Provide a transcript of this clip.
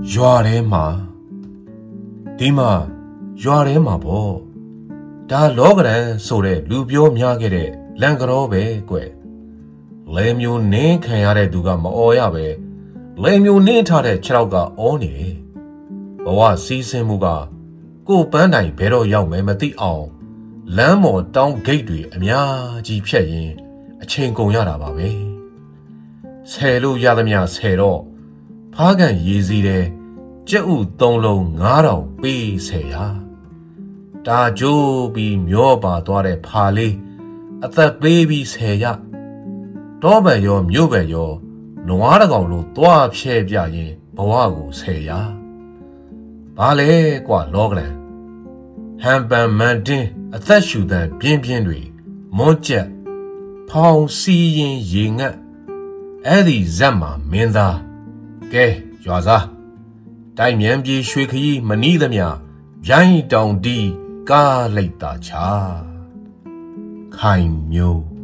ရွာထဲမှာဒီမှာရွာထဲမှာပေါ့ဒါလောကရန်ဆိုတဲ့လူပြောများခဲ့တဲ့လန်ကရောပဲကွလဲမျိုးနင်းခံရတဲ့သူကမအော်ရပဲလဲမျိုးနင်းထားတဲ့ခြေထောက်ကအော်နေတယ်ဘဝစီးဆင်းမှုကကိုပန်းတိုင်ဘဲတော့ရောက်မယ်မသိအောင်လမ်းမော်တောင်းဂိတ်တွေအများကြီးဖြတ်ရင်အချိန်ကုန်ရတာပါပဲဆယ်လို့ရသမျှဆယ်တော့ဖားကန်ရေးစည်းတဲ့ကြက်ဥ3လုံး9000ပေးဆယ်ရတာကြိုးပြီးမျောပါသွားတဲ့ဖာလေးအသက်ပေးပြီးဆယ်ရတော့ပံရောမြို့ပံရောနွားတကောင်လို့သွားဖြဲပြရင်ဘဝကိုဆယ်ရဘာလဲကွာလောကလန်ဟန်ပန်မန်တင်းအသက်ရှူတဲ့ပြင်းပြင်းတွေမွန်းကျက်ဖောင်စီရင်ရေငတ်အဲ့ဒီဇက်မှာမင်းသားကဲရွာစားတိုင်မြန်ပြေရွှေခရီးမနီးသမျှရိုင်းတောင်တီးကားလိုက်တာချာခိုင်မျိုး